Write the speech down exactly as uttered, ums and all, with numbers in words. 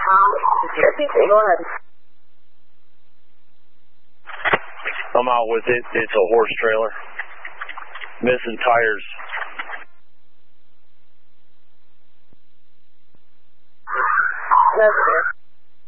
Go ahead. I'm out with it. It's a horse trailer. Missing tires. That's